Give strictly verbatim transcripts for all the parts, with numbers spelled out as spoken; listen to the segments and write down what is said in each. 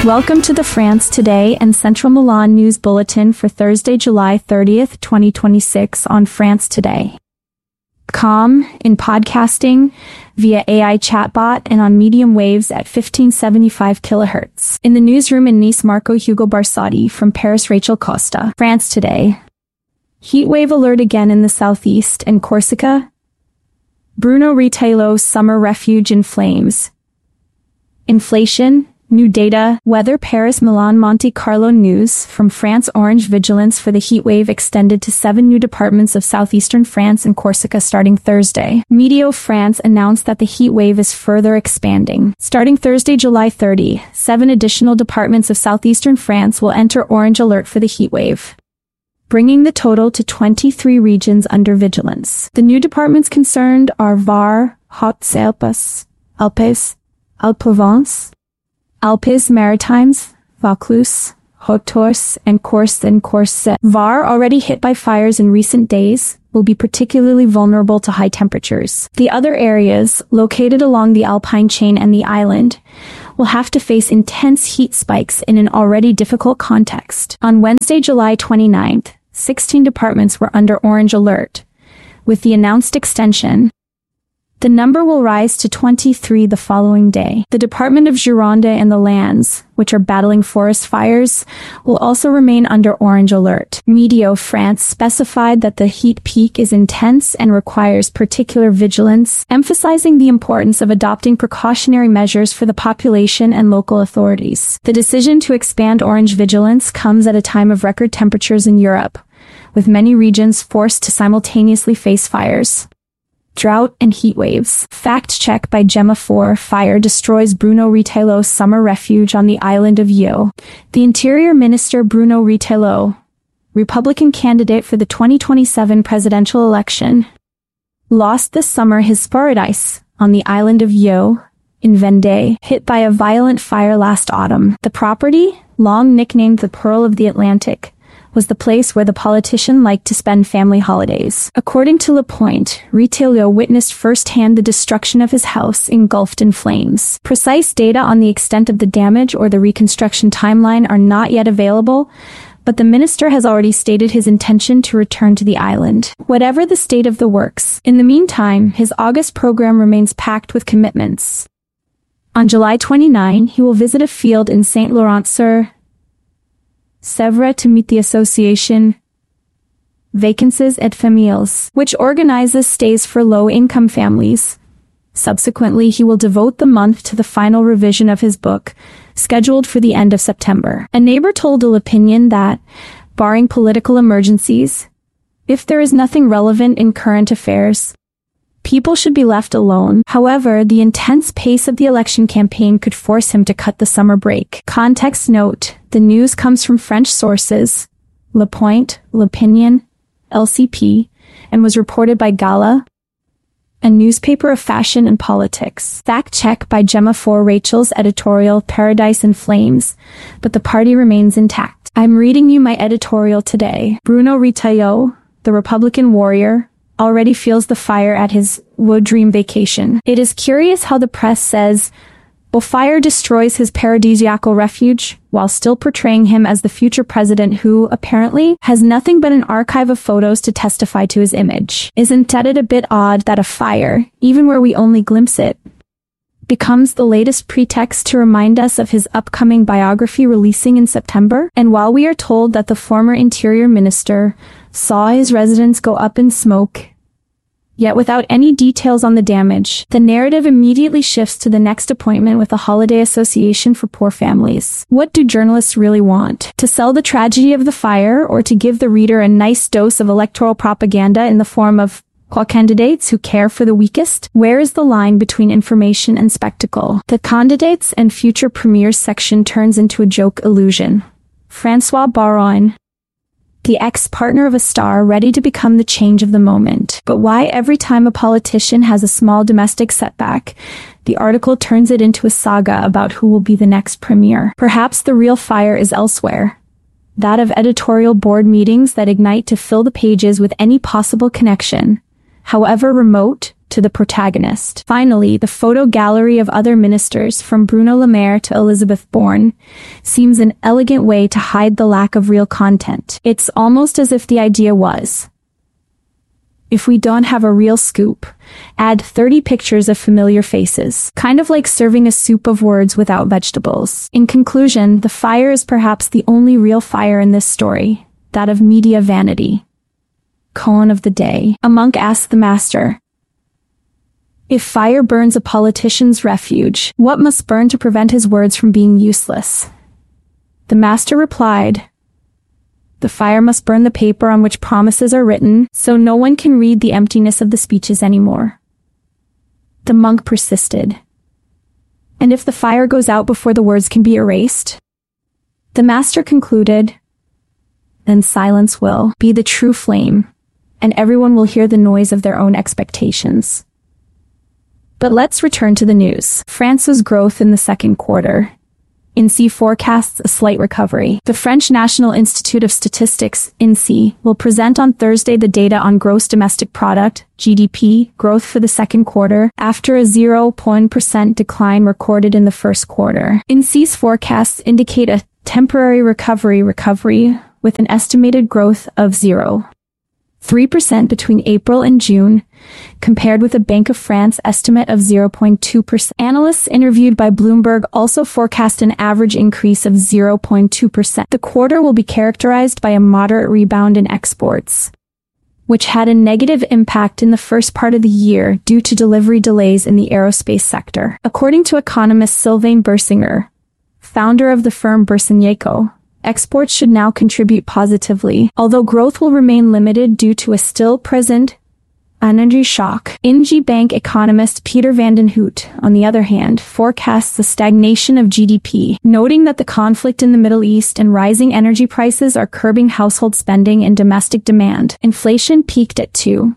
Welcome to the France Today and Central Milan News Bulletin for Thursday, July thirtieth, twenty twenty-six on France Today dot com, in podcasting, via A I chatbot, and on medium waves at fifteen seventy-five kilohertz. In the newsroom in Nice, Marco Hugo Barsotti. From Paris, Rachel Costa. France Today. Heatwave alert again in the southeast and Corsica. Bruno Retailleau summer refuge in flames. Inflation. New data, weather. Paris, Milan, Monte Carlo news. From France, orange vigilance for the heatwave extended to seven new departments of southeastern France and Corsica starting Thursday. Meteo France announced that the heatwave is further expanding. Starting Thursday, July thirtieth, seven additional departments of southeastern France will enter orange alert for the heatwave, bringing the total to twenty-three regions under vigilance. The new departments concerned are Var, Hautes-Alpes, Alpes, Alpes-Provence, Alpes-Maritimes, Vaucluse, Haute-Corse, and Corse and Corse. Var, already hit by fires in recent days, will be particularly vulnerable to high temperatures. The other areas, located along the Alpine chain and the island, will have to face intense heat spikes in an already difficult context. On Wednesday, July twenty-ninth, sixteen departments were under orange alert. With the announced extension, the number will rise to twenty-three the following day. The Department of Gironde and the Landes, which are battling forest fires, will also remain under orange alert. Meteo France specified that the heat peak is intense and requires particular vigilance, emphasizing the importance of adopting precautionary measures for the population and local authorities. The decision to expand orange vigilance comes at a time of record temperatures in Europe, with many regions forced to simultaneously face fires, drought, and heat waves. Fact check by Gemma four. Fire destroys Bruno Retailleau's summer refuge on the island of Yeo. The Interior Minister Bruno Retailleau, Republican candidate for the twenty twenty-seven presidential election, lost this summer his paradise on the island of Yeo in Vendée, hit by a violent fire last autumn. The property, long nicknamed the Pearl of the Atlantic, was the place where the politician liked to spend family holidays. According to Le Point, Retailleau witnessed firsthand the destruction of his house engulfed in flames. Precise data on the extent of the damage or the reconstruction timeline are not yet available, but the minister has already stated his intention to return to the island, whatever the state of the works. In the meantime, his August program remains packed with commitments. On July twenty-ninth, he will visit a field in Saint Laurent-sur Sèvre to meet the association Vacances et Familles, which organizes stays for low-income families. Subsequently, he will devote the month to the final revision of his book, scheduled for the end of September. A neighbor told L'Opinion that, barring political emergencies, if there is nothing relevant in current affairs, people should be left alone. However, the intense pace of the election campaign could force him to cut the summer break. Context note: the news comes from French sources, Le Point, L'Opinion, L C P, and was reported by Gala, a newspaper of fashion and politics. Fact check by Gemma four. Rachel's editorial, Paradise in Flames, but the party remains intact. I'm reading you my editorial today. Bruno Retailleau, the Republican warrior, already feels the fire at his wood dream vacation. It is curious how the press says, well, fire destroys his paradisiacal refuge, while still portraying him as the future president who, apparently, has nothing but an archive of photos to testify to his image. Isn't it a bit odd that a fire, even where we only glimpse it, becomes the latest pretext to remind us of his upcoming biography releasing in September? And while we are told that the former interior minister saw his residence go up in smoke, yet without any details on the damage, the narrative immediately shifts to the next appointment with the Holiday Association for Poor Families. What do journalists really want? To sell the tragedy of the fire, or to give the reader a nice dose of electoral propaganda in the form of candidates who care for the weakest? Where is the line between information and spectacle? The candidates and future premiers section turns into a joke illusion. François Baron, the ex-partner of a star ready to become the change of the moment. But why every time a politician has a small domestic setback, the article turns it into a saga about who will be the next premier? Perhaps the real fire is elsewhere. That of editorial board meetings that ignite to fill the pages with any possible connection, however remote, to the protagonist. Finally, the photo gallery of other ministers, from Bruno Le Maire to Elizabeth Bourne, seems an elegant way to hide the lack of real content. It's almost as if the idea was, if we don't have a real scoop, add thirty pictures of familiar faces. Kind of like serving a soup of words without vegetables. In conclusion, the fire is perhaps the only real fire in this story, that of media vanity. Koan of the day. A monk asked the master, if fire burns a politician's refuge, what must burn to prevent his words from being useless? The master replied, the fire must burn the paper on which promises are written, so no one can read the emptiness of the speeches anymore. The monk persisted. And if the fire goes out before the words can be erased? The master concluded, then silence will be the true flame, and everyone will hear the noise of their own expectations. But let's return to the news. France's growth in the second quarter. I N S E E forecasts a slight recovery. The French National Institute of Statistics, I N S E E, will present on Thursday the data on gross domestic product, G D P, growth for the second quarter, after a zero point one percent decline recorded in the first quarter. I N S E E's forecasts indicate a temporary recovery recovery with an estimated growth of zero point three percent between April and June, compared with a Bank of France estimate of zero point two percent. Analysts interviewed by Bloomberg also forecast an average increase of zero point two percent. The quarter will be characterized by a moderate rebound in exports, which had a negative impact in the first part of the year due to delivery delays in the aerospace sector. According to economist Sylvain Bersinger, founder of the firm Bersigneco, exports should now contribute positively, although growth will remain limited due to a still present energy shock. I N G Bank economist Peter van den Hout, on the other hand, forecasts a stagnation of G D P, noting that the conflict in the Middle East and rising energy prices are curbing household spending and domestic demand. Inflation peaked at two point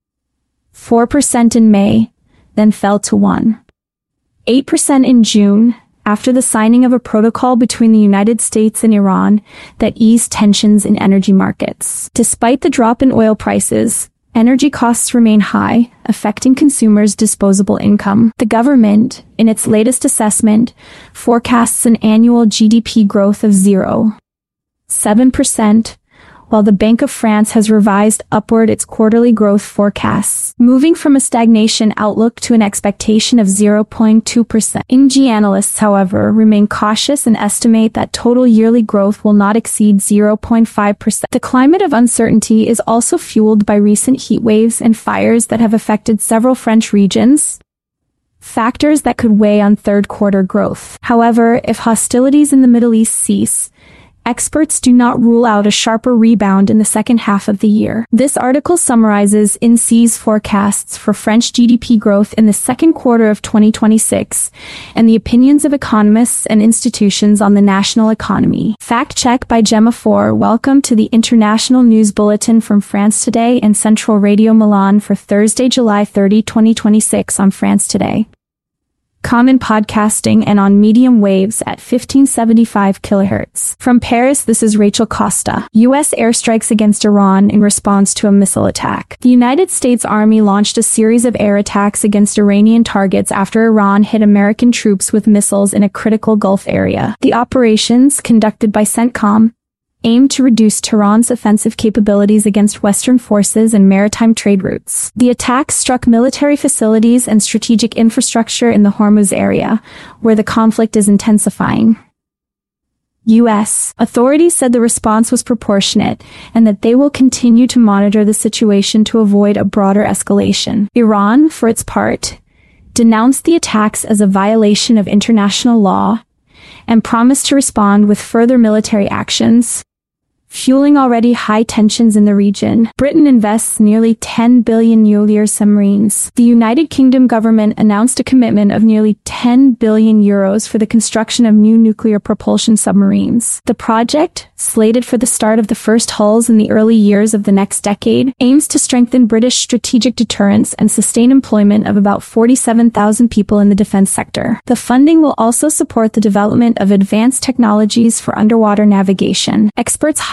four percent in May, then fell to one point eight percent in June, after the signing of a protocol between the United States and Iran that eased tensions in energy markets. Despite the drop in oil prices, energy costs remain high, affecting consumers' disposable income. The government, in its latest assessment, forecasts an annual G D P growth of zero point seven percent, while the Bank of France has revised upward its quarterly growth forecasts, moving from a stagnation outlook to an expectation of zero point two percent. I N G analysts, however, remain cautious and estimate that total yearly growth will not exceed zero point five percent. The climate of uncertainty is also fueled by recent heat waves and fires that have affected several French regions, factors that could weigh on third quarter growth. However, if hostilities in the Middle East cease, experts do not rule out a sharper rebound in the second half of the year. This article summarizes I N S E E's forecasts for French G D P growth in the second quarter of twenty twenty-six and the opinions of economists and institutions on the national economy. Fact check by Gemma Four. Welcome to the International News Bulletin from France Today and Central Radio Milan for Thursday, July thirtieth, twenty twenty-six on France Today. Common podcasting and on medium waves at fifteen seventy-five kilohertz. From Paris, this is Rachel Costa. U S airstrikes against Iran in response to a missile attack. The United States Army launched a series of air attacks against Iranian targets after Iran hit American troops with missiles in a critical Gulf area. The operations, conducted by CENTCOM, aimed to reduce Tehran's offensive capabilities against Western forces and maritime trade routes. The attacks struck military facilities and strategic infrastructure in the Hormuz area, where the conflict is intensifying. U S authorities said the response was proportionate and that they will continue to monitor the situation to avoid a broader escalation. Iran, for its part, denounced the attacks as a violation of international law and promised to respond with further military actions, fueling already high tensions in the region. Britain invests nearly ten billion euros submarines. The United Kingdom government announced a commitment of nearly ten billion euros for the construction of new nuclear propulsion submarines. The project, slated for the start of the first hulls in the early years of the next decade, aims to strengthen British strategic deterrence and sustain employment of about forty-seven thousand people in the defense sector. The funding will also support the development of advanced technologies for underwater navigation. Experts highlight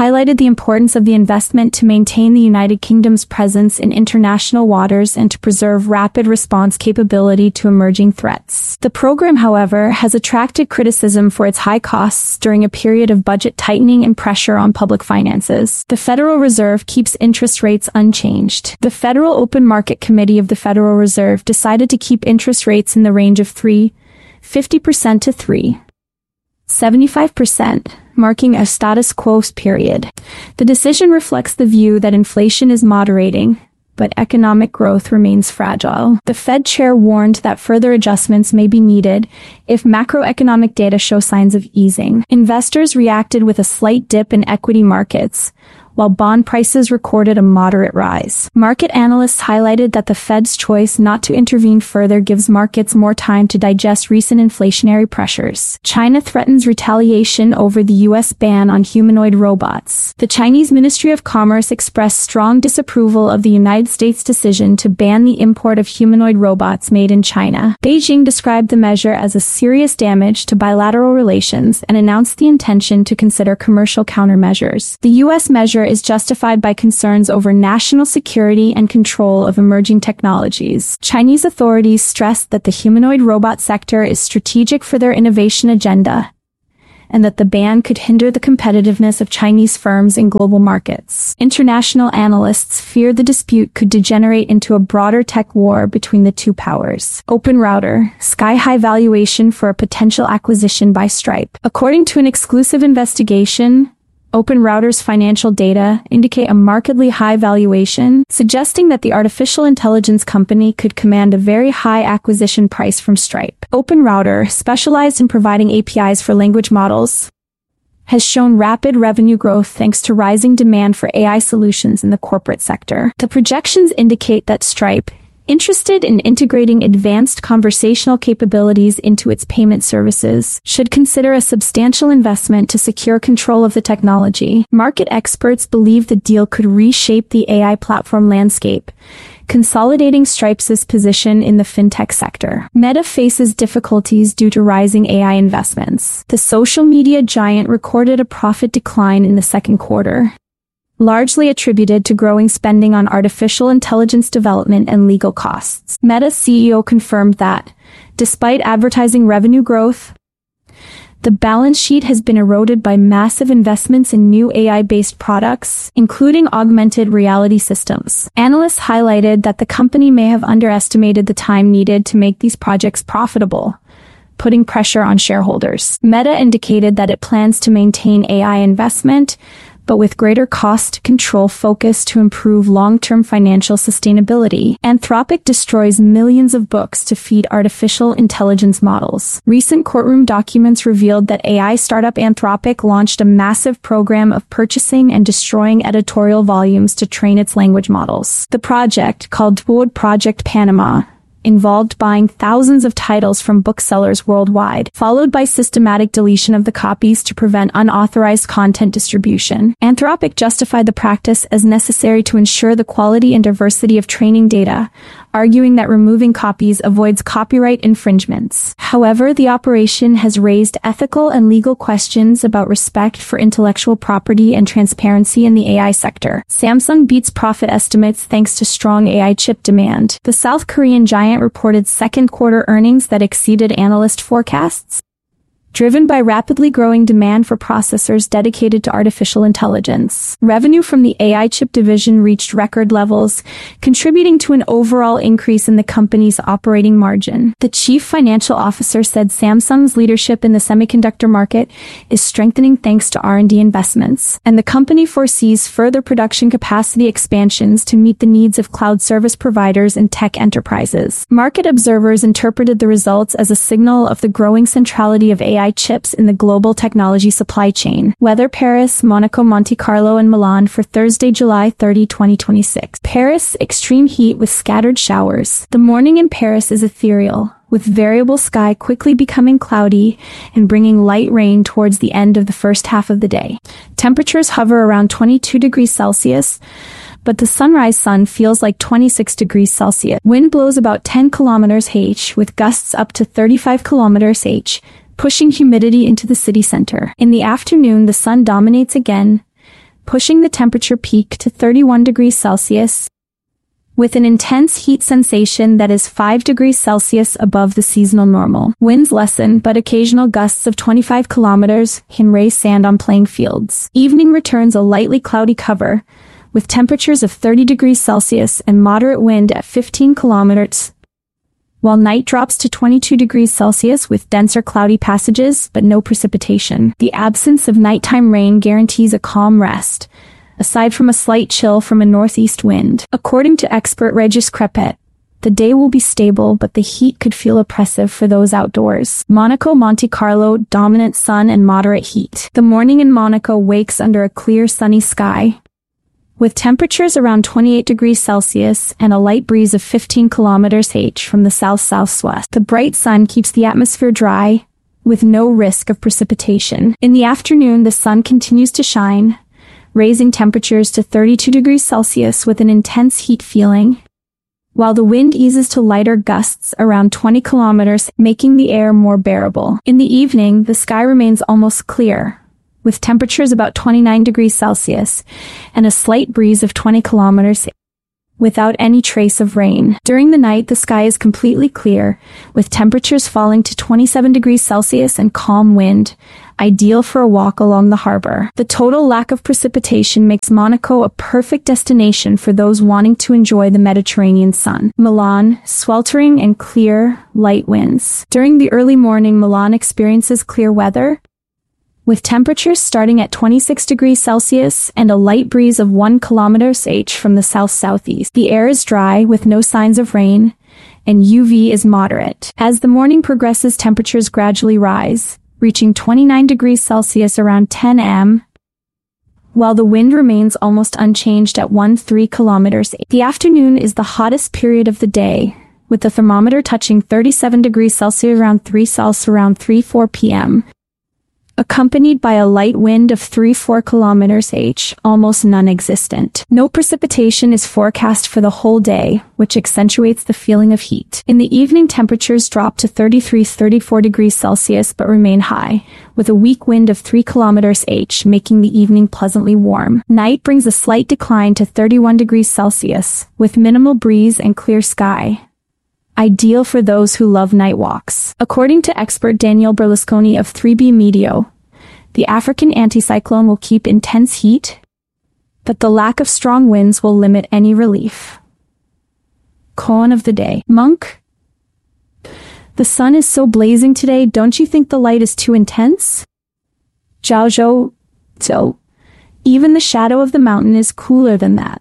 highlighted the importance of the investment to maintain the United Kingdom's presence in international waters and to preserve rapid response capability to emerging threats. The program, however, has attracted criticism for its high costs during a period of budget tightening and pressure on public finances. The Federal Reserve keeps interest rates unchanged. The Federal Open Market Committee of the Federal Reserve decided to keep interest rates in the range of three point five percent to three point seventy-five percent, marking a status quo period. The decision reflects the view that inflation is moderating, but economic growth remains fragile. The Fed chair warned that further adjustments may be needed if macroeconomic data show signs of easing. Investors reacted with a slight dip in equity markets, while bond prices recorded a moderate rise. Market analysts highlighted that the Fed's choice not to intervene further gives markets more time to digest recent inflationary pressures. China threatens retaliation over the U S ban on humanoid robots. The Chinese Ministry of Commerce expressed strong disapproval of the United States' decision to ban the import of humanoid robots made in China. Beijing described the measure as a serious damage to bilateral relations and announced the intention to consider commercial countermeasures. The U S measure is justified by concerns over national security and control of emerging technologies. Chinese authorities stressed that the humanoid robot sector is strategic for their innovation agenda, and that the ban could hinder the competitiveness of Chinese firms in global markets. International analysts fear the dispute could degenerate into a broader tech war between the two powers. OpenRouter, sky-high valuation for a potential acquisition by Stripe. According to an exclusive investigation, OpenRouter's financial data indicate a markedly high valuation, suggesting that the artificial intelligence company could command a very high acquisition price from Stripe. OpenRouter, specialized in providing A P Is for language models, has shown rapid revenue growth thanks to rising demand for A I solutions in the corporate sector. The projections indicate that Stripe, interested in integrating advanced conversational capabilities into its payment services, should consider a substantial investment to secure control of the technology. Market experts believe the deal could reshape the A I platform landscape, consolidating Stripe's position in the fintech sector. Meta faces difficulties due to rising A I investments. The social media giant recorded a profit decline in the second quarter, largely attributed to growing spending on artificial intelligence development and legal costs. Meta's C E O confirmed that, despite advertising revenue growth, the balance sheet has been eroded by massive investments in new A I-based products, including augmented reality systems. Analysts highlighted that the company may have underestimated the time needed to make these projects profitable, putting pressure on shareholders. Meta indicated that it plans to maintain A I investment, but with greater cost control focus to improve long-term financial sustainability. Anthropic destroys millions of books to feed artificial intelligence models. Recent courtroom documents revealed that A I startup Anthropic launched a massive program of purchasing and destroying editorial volumes to train its language models. The project, called Project Panama, involved buying thousands of titles from booksellers worldwide, followed by systematic deletion of the copies to prevent unauthorized content distribution. Anthropic justified the practice as necessary to ensure the quality and diversity of training data, arguing that removing copies avoids copyright infringements. However, the operation has raised ethical and legal questions about respect for intellectual property and transparency in the A I sector. Samsung beats profit estimates thanks to strong A I chip demand. The South Korean giant reported second quarter earnings that exceeded analyst forecasts, driven by rapidly growing demand for processors dedicated to artificial intelligence. Revenue from the A I chip division reached record levels, contributing to an overall increase in the company's operating margin. The chief financial officer said Samsung's leadership in the semiconductor market is strengthening thanks to R and D investments, and the company foresees further production capacity expansions to meet the needs of cloud service providers and tech enterprises. Market observers interpreted the results as a signal of the growing centrality of A I chips in the global technology supply chain. Weather: Paris, Monaco, Monte Carlo, and Milan for Thursday, July thirtieth, twenty twenty-six. Paris, extreme heat with scattered showers. The morning in Paris is ethereal, with variable sky quickly becoming cloudy and bringing light rain towards the end of the first half of the day. Temperatures hover around twenty-two degrees Celsius, but the sunrise sun feels like twenty-six degrees Celsius. Wind blows about ten kilometers per hour with gusts up to thirty-five kilometers per hour, pushing humidity into the city center. In the afternoon, the sun dominates again, pushing the temperature peak to thirty-one degrees Celsius, with an intense heat sensation that is five degrees Celsius above the seasonal normal. Winds lessen, but occasional gusts of twenty-five kilometers can raise sand on playing fields. Evening returns a lightly cloudy cover, with temperatures of thirty degrees Celsius and moderate wind at fifteen kilometers, while night drops to twenty-two degrees Celsius with denser cloudy passages but no precipitation. The absence of nighttime rain guarantees a calm rest, aside from a slight chill from a northeast wind. According to expert Regis Crepet, the day will be stable, but the heat could feel oppressive for those outdoors. Monaco, Monte Carlo, dominant sun and moderate heat. The morning in Monaco wakes under a clear sunny sky, with temperatures around twenty-eight degrees Celsius and a light breeze of fifteen kilometers per hour from the south-southwest. The bright sun keeps the atmosphere dry, with no risk of precipitation. In the afternoon, the sun continues to shine, raising temperatures to thirty-two degrees Celsius with an intense heat feeling, while the wind eases to lighter gusts around twenty kilometers, making the air more bearable. In the evening, the sky remains almost clear, with temperatures about twenty-nine degrees Celsius and a slight breeze of twenty kilometers, without any trace of rain. During the night, the sky is completely clear, with temperatures falling to twenty-seven degrees Celsius and calm wind, ideal for a walk along the harbor. The total lack of precipitation makes Monaco a perfect destination for those wanting to enjoy the Mediterranean sun. Milan, sweltering and clear, light winds. During the early morning, Milan experiences clear weather, with temperatures starting at twenty-six degrees Celsius and a light breeze of one kilometer per hour from the south-southeast. The air is dry with no signs of rain, and U V is moderate. As the morning progresses, temperatures gradually rise, reaching twenty-nine degrees Celsius around ten a m, while the wind remains almost unchanged at thirteen kilometers per hour. The afternoon is the hottest period of the day, with the thermometer touching thirty-seven degrees Celsius around three Celsius around three to four p m, accompanied by a light wind of three to four kilometers per hour, almost non-existent. No precipitation is forecast for the whole day, which accentuates the feeling of heat. In the evening, temperatures drop to thirty-three to thirty-four degrees Celsius but remain high, with a weak wind of three kilometers per hour, making the evening pleasantly warm. Night brings a slight decline to thirty-one degrees Celsius, with minimal breeze and clear sky, ideal for those who love night walks. According to expert Daniel Berlusconi of three B Meteo, the African anticyclone will keep intense heat, but the lack of strong winds will limit any relief. Koan of the day. Monk, the sun is so blazing today, don't you think the light is too intense? Zhao Zhou, so, even the shadow of the mountain is cooler than that.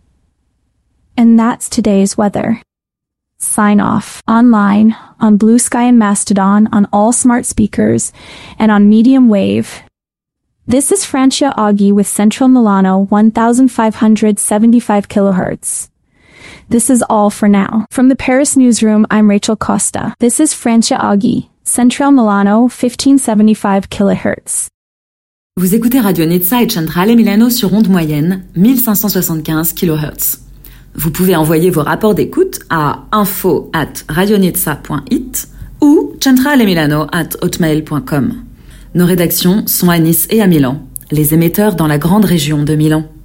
And that's today's weather. Sign off. Online, on Blue Sky and Mastodon, on all smart speakers, and on medium wave. This is Francia Aghi with Central Milano fifteen seventy-five kilohertz. This is all for now. From the Paris newsroom, I'm Rachel Costa. This is Francia Aghi, Central Milano fifteen seventy-five kilohertz. Vous écoutez Radio Nizza et Centrale Milano sur onde moyenne quinze soixante-quinze kilohertz. Vous pouvez envoyer vos rapports d'écoute à info at radionizza point it ou centralemilano at hotmail point com. Nos rédactions sont à Nice et à Milan, les émetteurs dans la grande région de Milan.